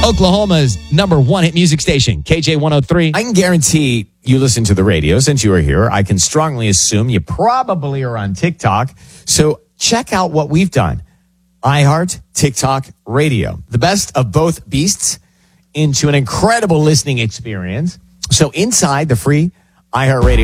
Oklahoma's #1 hit music station, KJ103. I can guarantee you listen to the radio. Since you are here, I can strongly assume you probably are on TikTok. So check out what we've done. iHeart, TikTok, radio. The best of both beasts into an incredible listening experience. So inside the free iHeartRadio